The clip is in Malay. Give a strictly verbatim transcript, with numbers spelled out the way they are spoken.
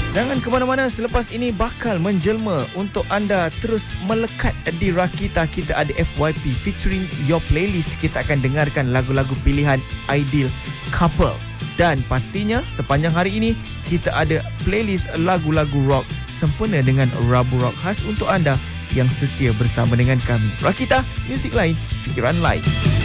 Jangan ke mana-mana, selepas ini bakal menjelma untuk anda terus melekat di Rakita. Kita ada F Y P featuring Your Playlist. Kita akan dengarkan lagu-lagu pilihan Ideal Couple. Dan pastinya sepanjang hari ini kita ada playlist lagu-lagu rock sempena dengan Rabu Rock khas untuk anda yang setia bersama dengan kami. Rakita, muzik lain, fikiran lain.